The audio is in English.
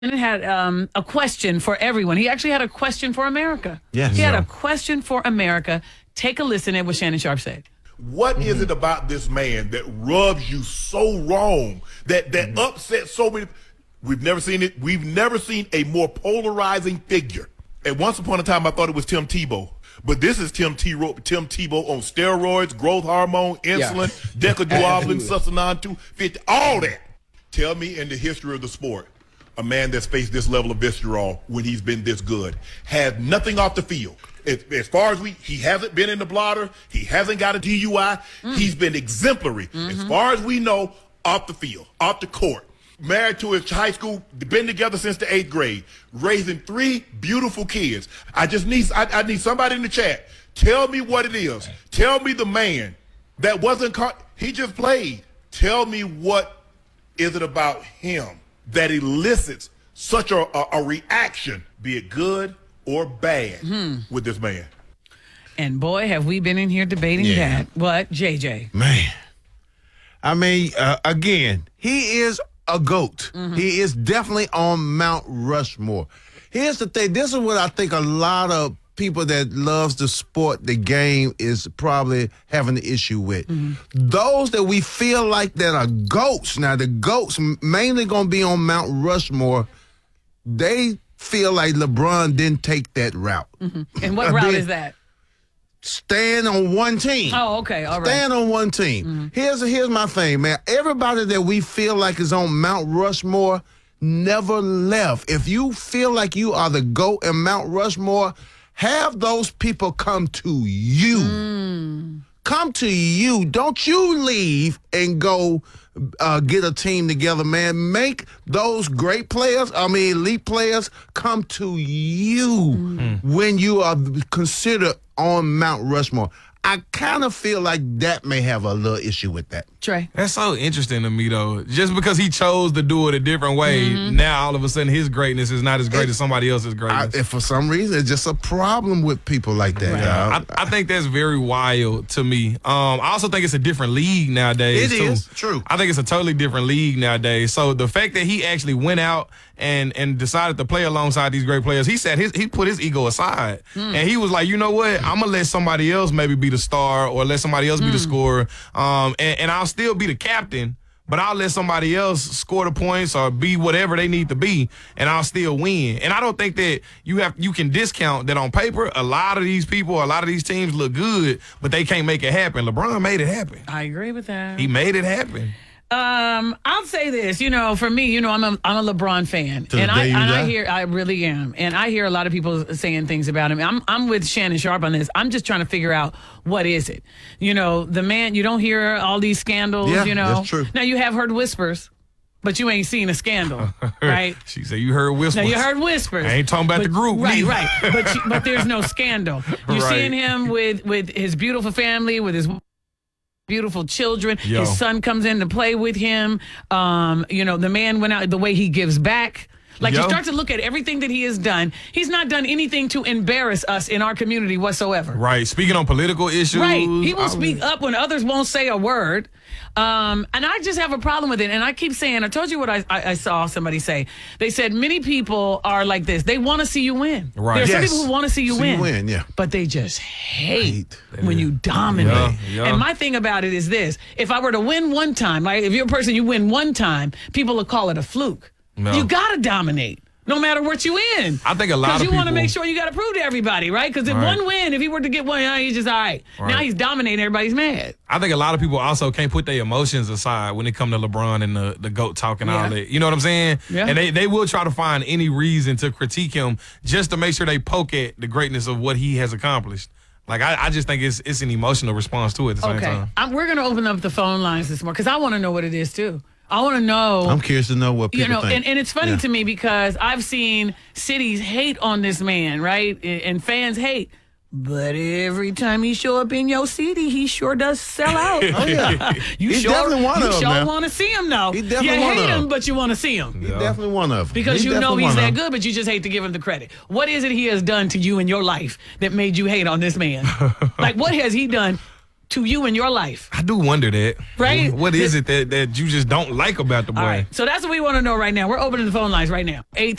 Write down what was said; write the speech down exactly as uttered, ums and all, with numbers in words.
had um, a question for everyone. He actually had a question for America. Yes. He had Yeah. a question for America. Take a listen at what Shannon Sharpe said. What mm-hmm. is it about this man that rubs you so wrong, that that mm-hmm. upsets so many? We've never seen it. We've never seen a more polarizing figure. And once upon a time, I thought it was Tim Tebow. But this is Tim, T- Tim Tebow on steroids, growth hormone, insulin, yeah. decaduoblin, sustanon two fifty, all that. Tell me in the history of the sport, a man that's faced this level of visceral when he's been this good has nothing off the field. As, as far as we, he hasn't been in the blotter. He hasn't got a D U I. Mm. He's been exemplary. Mm-hmm. As far as we know, off the field, off the court. Married to his high school, been together since the eighth grade, raising three beautiful kids. I just need, I, I need somebody in the chat. Tell me what it is. Tell me the man that wasn't caught. He just played. Tell me what is it about him that elicits such a, a, a reaction, be it good or bad, hmm. with this man. And boy, have we been in here debating yeah. that. What, J J? Man. I mean, uh, again, he is a GOAT. Mm-hmm. He is definitely on Mount Rushmore. Here's the thing. This is what I think a lot of people that loves the sport, the game, is probably having the issue with. Mm-hmm. Those that we feel like that are GOATs. Now, the GOATs mainly going to be on Mount Rushmore. They feel like LeBron didn't take that route. Mm-hmm. And what route is that? Stand on one team. Oh, okay, all right. Stand on one team. Mm-hmm. Here's here's my thing, man. Everybody that we feel like is on Mount Rushmore never left. If you feel like you are the GOAT in Mount Rushmore, have those people come to you. Mm. Come to you. Don't you leave and go uh, get a team together, man. Make those great players, I mean elite players, come to you mm. when you are considered on Mount Rushmore. I kind of feel like that may have a little issue with that. Trey. That's so interesting to me, though. Just because he chose to do it a different way, mm-hmm. now all of a sudden his greatness is not as great it, as somebody else's greatness. I, and for some reason, it's just a problem with people like that. Right. I, I think that's very wild to me. Um, I also think it's a different league nowadays. It too. is, true. I think it's a totally different league nowadays. So the fact that he actually went out and and decided to play alongside these great players, he said his he put his ego aside. Mm. And he was like, you know what? I'm going to let somebody else maybe be the star or let somebody else mm. be the scorer. Um, and, and I'll still be the captain, but I'll let somebody else score the points or be whatever they need to be, and I'll still win. And I don't think that you have you can discount that on paper. A lot of these people, a lot of these teams look good, but they can't make it happen. LeBron made it happen. I agree with that. He made it happen. Um, I'll say this, you know, for me, you know, I'm a, I'm a LeBron fan, to and I and die? I hear I really am, and I hear a lot of people saying things about him. I'm I'm with Shannon Sharpe on this. I'm just trying to figure out what is it. You know, the man. You don't hear all these scandals. Yeah, you know, that's true. Now you have heard whispers, but you ain't seen a scandal, right? She said you heard whispers. Now you heard whispers. I ain't talking about but, the group, right? neither. Right, but you, but there's no scandal. You're Right. seeing him with with his beautiful family, with his beautiful children. Yo. His son comes in to play with him. Um, you know, the man went out, the way he gives back. Like, Yo. you start to look at everything that he has done. He's not done anything to embarrass us in our community whatsoever. Right. Speaking on political issues. Right. He will I speak mean, up when others won't say a word. Um, and I just have a problem with it. And I keep saying, I told you what I, I, I saw somebody say. They said many people are like this. They want to see you win. Right. There are Yes. some people who want to see you See win. you win, yeah. But they just hate Hate. when you dominate. Yeah, yeah. And my thing about it is this. If I were to win one time, like if you're a person, you win one time, people will call it a fluke. No. You got to dominate. No matter what you win. I think a lot of Because you want to people- make sure you got to prove to everybody, right? Because if Right. one win, if he were to get one, uh, he's just all right. Right. Now he's dominating, everybody's mad. I think a lot of people also can't put their emotions aside when it come to LeBron and the, the GOAT talk and Yeah. all that. You know what I'm saying? Yeah. And they, they will try to find any reason to critique him just to make sure they poke at the greatness of what he has accomplished. Like, I, I just think it's it's an emotional response to it at the same Okay. time. I'm, we're going to open up the phone lines this morning because I want to know what it is, too. I want to know. I'm curious to know what people You know, think. and, and it's funny Yeah. to me because I've seen cities hate on this man, right? And fans hate. But every time he show up in your city, he sure does sell out. Oh, yeah. You He's sure, definitely one you of them, sure man. want to see him, though. He definitely you one hate of him, them. but you want to see him. He's definitely one of them. Because He's you know definitely he's one of that them. good, but you just hate to give him the credit. What is it he has done to you in your life that made you hate on this man? Like, what has he done to you in your life? I do wonder that. Right? What is it that, that you just don't like about the boy? All right. So that's what we want to know right now. We're opening the phone lines right now. eight